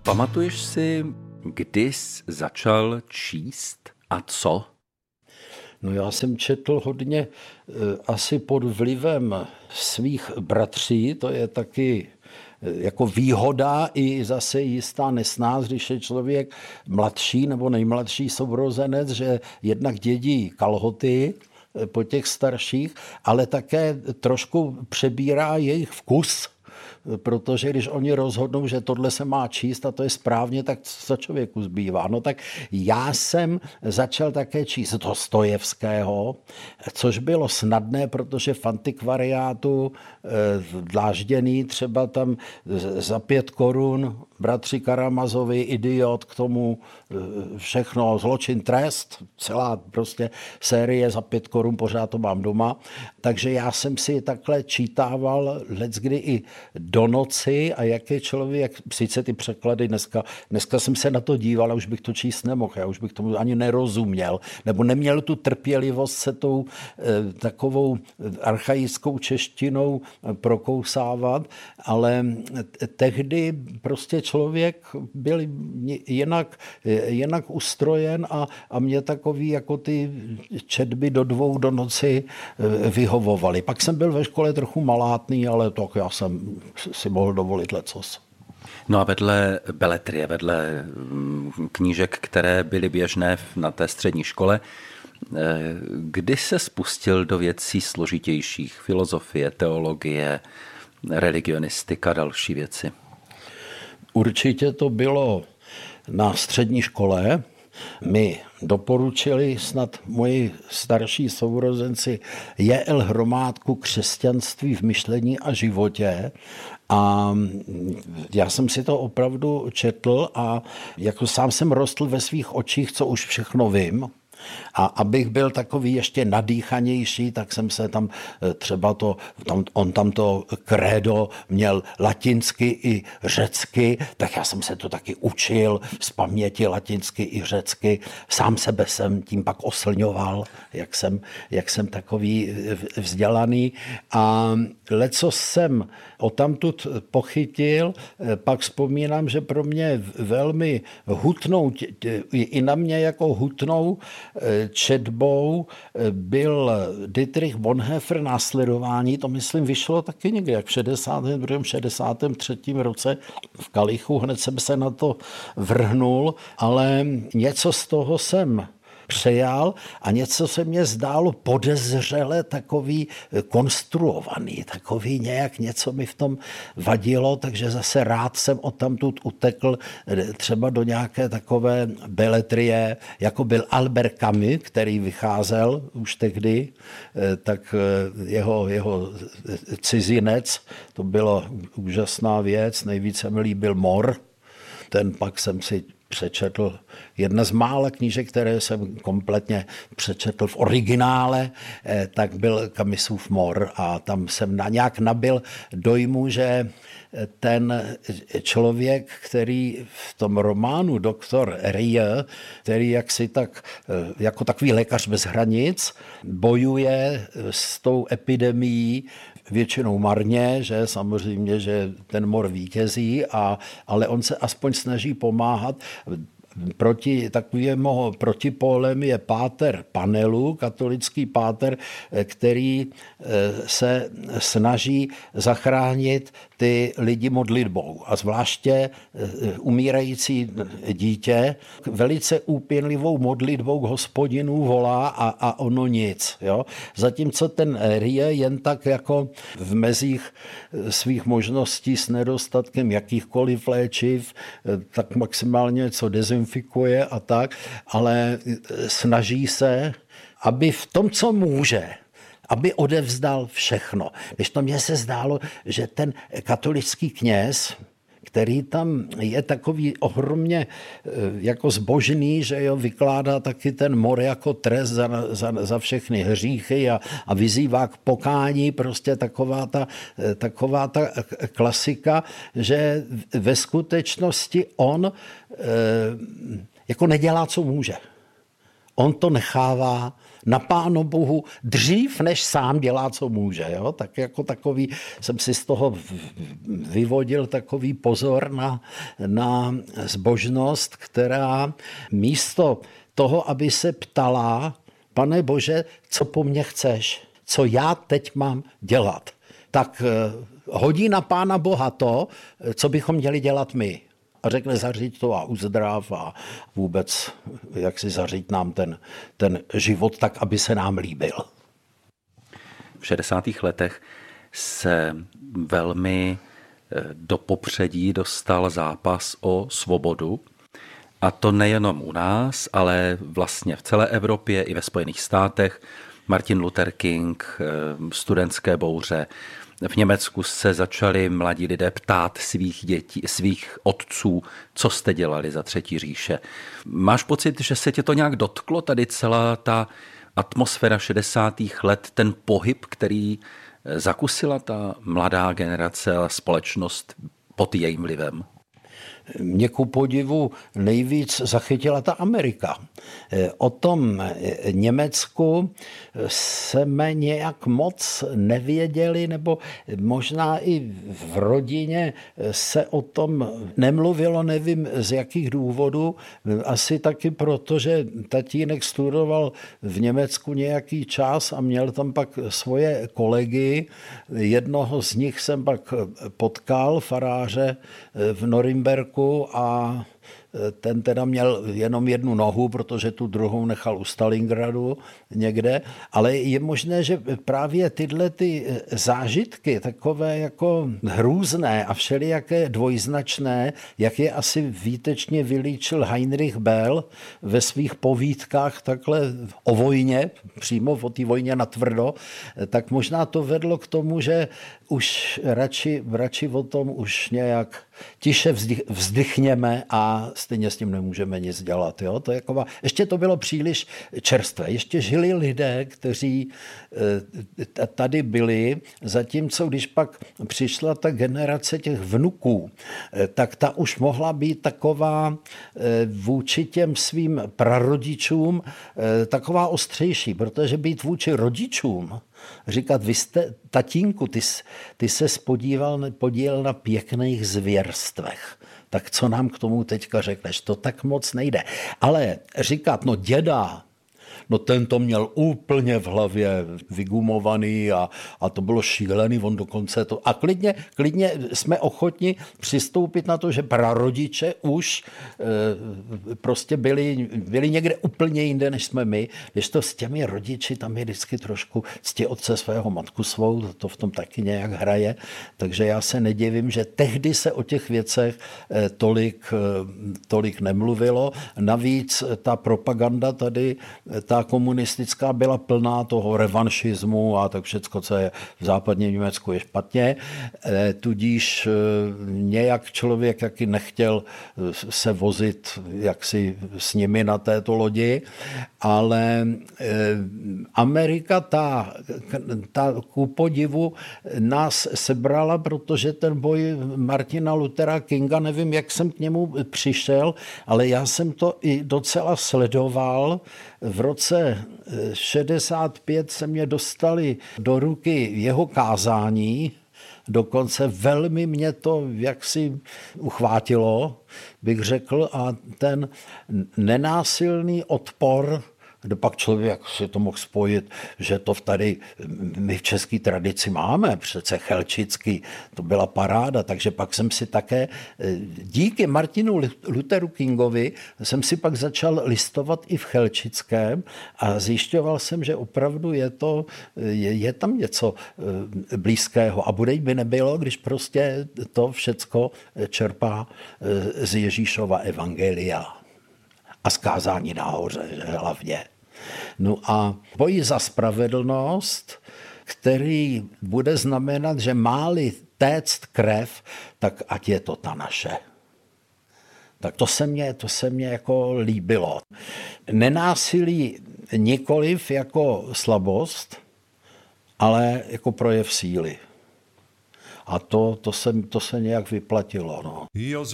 Pamatuješ si, kdy jsi začal číst a co? No já jsem četl hodně asi pod vlivem svých bratří, to je taky jako výhoda i zase jistá nesnáz, když je člověk mladší nebo nejmladší sourozenec, že jednak dědí kalhoty po těch starších, ale také trošku přebírá jejich vkus, protože když oni rozhodnou, že tohle se má číst a to je správně, tak co člověku zbývá. No tak já jsem začal také číst Dostojevského, což bylo snadné, protože v antikvariátu dlážděný třeba tam za 5 korun bratři Karamazovi, Idiot, k tomu všechno, Zločin, trest, celá prostě série za 5 korun, pořád to mám doma. Takže já jsem si takhle čítával leckdy i do noci a jak je člověk, sice ty překlady dneska jsem se na to díval a už bych to číst nemohl, já už bych tomu ani nerozuměl, nebo neměl tu trpělivost se tou takovou archaickou češtinou prokousávat, ale tehdy prostě člověk byl jinak ustrojen a mě takový jako ty četby do 2 do noci vyhovovaly. Pak jsem byl ve škole trochu malátný, ale tak já jsem si mohl dovolit lecos. No a vedle beletrie, vedle knížek, které byly běžné na té střední škole, kdy se spustil do věcí složitějších, filozofie, teologie, religionistika, další věci? Určitě to bylo na střední škole. Mi doporučili snad moji starší sourozenci J.L. Hromádku Křesťanství v myšlení a životě. A já jsem si to opravdu četl a jako sám jsem rostl ve svých očích, co už všechno vím. A abych byl takový ještě nadýchanější, tak jsem se tam třeba on tam to krédo měl latinsky i řecky, tak já jsem se to taky učil z paměti latinsky i řecky. Sám sebe jsem tím pak oslňoval, jak jsem takový vzdělaný. A lecos jsem odtamtud pochytil, pak vzpomínám, že pro mě velmi hutnou, i na mě jako hutnou četbou byl Dietrich Bonhoeffer Následování, to myslím vyšlo taky někde, jak v 62. 63. roce v Kalichu, hned jsem se na to vrhnul, ale něco z toho jsem přejal a něco se mně zdálo podezřele takový konstruovaný, takový nějak něco mi v tom vadilo, takže zase rád jsem odtamtud utekl třeba do nějaké takové beletrie, jako byl Albert Camus, který vycházel už tehdy, tak jeho Cizinec, to byla úžasná věc, nejvíce mi líbil Mor, ten pak jsem si přečetl. Jedna z mála knížek, které jsem kompletně přečetl v originále, tak byl Camusův Mor a tam jsem nějak nabyl dojmu, že ten člověk, který v tom románu Doktor Rie, který jaksi tak, jako takový lékař bez hranic, bojuje s tou epidemií většinou marně, že samozřejmě, že ten mor vítězí, ale on se aspoň snaží pomáhat. Takovému protipólem je páter Panelu, katolický páter, který se snaží zachránit ty lidi modlitbou a zvláště umírající dítě velice úpěnlivou modlitbou k Hospodinu volá a ono nic. Jo? Zatímco ten Rie jen tak jako v mezích svých možností s nedostatkem jakýchkoliv léčiv, tak maximálně co dezinfikuje a tak, ale snaží se, aby v tom, co může, aby odevzdal všechno. Když to mně se zdálo, že ten katolický kněz, který tam je takový ohromně jako zbožný, že jo, vykládá taky ten mor jako trest za všechny hříchy a vyzývá k pokání, prostě taková ta klasika, že ve skutečnosti on jako nedělá, co může. On to nechává na Pánu Bohu dřív, než sám dělá, co může. Jo? Tak jako takový jsem si z toho vyvodil takový pozor na zbožnost, která místo toho, aby se ptala, Pane Bože, co po mně chceš? Co já teď mám dělat? Tak hodí na Pána Boha to, co bychom měli dělat my. A řekne zaříď to a uzdrav a vůbec jak si zaříď nám ten život tak, aby se nám líbil. V 60. letech se velmi do popředí dostal zápas o svobodu. A to nejenom u nás, ale vlastně v celé Evropě i ve Spojených státech. Martin Luther King, studentské bouře. V Německu se začali mladí lidé ptát svých otců, co jste dělali za Třetí říše. Máš pocit, že se tě to nějak dotklo, tady celá ta atmosféra 60. let, ten pohyb, který zakusila ta mladá generace a společnost pod jejím vlivem? Mě ku podivu nejvíc zachytila ta Amerika. O tom Německu jsme nějak moc nevěděli, nebo možná i v rodině se o tom nemluvilo, nevím z jakých důvodů. Asi taky proto, že tatínek studoval v Německu nějaký čas a měl tam pak svoje kolegy. Jednoho z nich jsem pak potkal, faráře v Norimberku, a ten teda měl jenom jednu nohu, protože tu druhou nechal u Stalingradu někde, ale je možné, že právě tyhle ty zážitky, takové jako hrůzné a všelijaké dvojznačné, jak je asi výtečně vylíčil Heinrich Böll ve svých povídkách takhle o vojně, přímo o té vojně natvrdo, tak možná to vedlo k tomu, že už radši o tom už nějak tiše vzdychněme a stejně s tím nemůžeme nic dělat. Jo? To je ještě to bylo příliš čerstvé. Ještě žili lidé, kteří tady byli, zatímco když pak přišla ta generace těch vnuků, tak ta už mohla být taková vůči těm svým prarodičům taková ostřejší, protože být vůči rodičům, říkat, vy jste, tatínku, ty se podílel na pěkných zvěrstvech. Tak co nám k tomu teďka řekneš? To tak moc nejde. Ale říkat, no děda, no ten to měl úplně v hlavě vygumovaný a to bylo šílený, on dokonce to... A klidně jsme ochotni přistoupit na to, že prarodiče už prostě byli někde úplně jinde, než jsme my. Když to s těmi rodiči, tam je vždycky trošku cti otce svého, matku svou, to v tom taky nějak hraje. Takže já se nedivím, že tehdy se o těch věcech tolik nemluvilo. Navíc ta propaganda tady, ta komunistická, byla plná toho revanšismu a tak všecko, co je v západním Německu, je špatně. Tudíž nějak člověk jaký nechtěl se vozit jaksi s nimi na této lodi, ale Amerika, ta ku podivu nás sebrala, protože ten boj Martina Luthera Kinga, nevím, jak jsem k němu přišel, ale já jsem to i docela sledoval. V roce 65 se mě dostali do ruky jeho kázání, dokonce velmi mě to jaksi uchvátilo, bych řekl, a ten nenásilný odpor, kde pak člověk si to mohl spojit, že to tady my v české tradici máme, přece Chelčický, to byla paráda, takže pak jsem si také díky Martinu Lutheru Kingovi jsem si pak začal listovat i v Chelčickém a zjišťoval jsem, že opravdu je tam něco blízkého a bude by nebylo, když prostě to všecko čerpá z Ježíšova evangelia a zkázání nahoře, hlavně. No a boj za spravedlnost, který bude znamenat, že má-li téct krev, tak ať je to ta naše. Tak to se mně jako líbilo. Nenásilí nikoliv jako slabost, ale jako projev síly. A to se nějak vyplatilo. No.